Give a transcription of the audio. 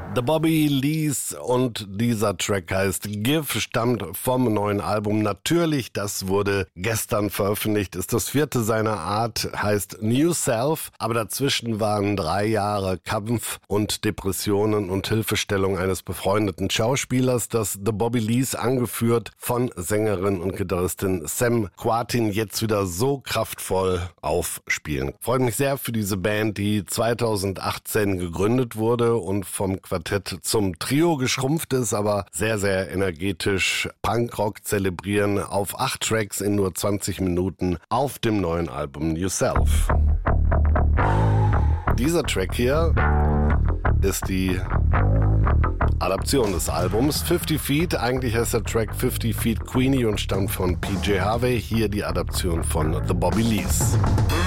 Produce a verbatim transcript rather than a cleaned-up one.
The Bobby Lees und dieser Track heißt Give, stammt vom neuen Album. Natürlich, das wurde gestern veröffentlicht, ist das vierte seiner Art, heißt New Self, aber dazwischen waren drei Jahre Kampf und Depressionen und Hilfestellung eines befreundeten Schauspielers, das The Bobby Lees, angeführt von Sängerin und Gitarristin Sam Quatin, jetzt wieder so kraftvoll aufspielen. Freut mich sehr für diese Band, die zweitausendachtzehn gegründet wurde und vom Quartett zum Trio geschrumpft ist, aber sehr, sehr energetisch Punkrock zelebrieren auf acht Tracks in nur zwanzig Minuten auf dem neuen Album New Self. Dieser Track hier ist die Adaption des Albums fifty Feet. Eigentlich heißt der Track fifty Feet Queenie und stammt von P J Harvey. Hier die Adaption von The Bobby Lees.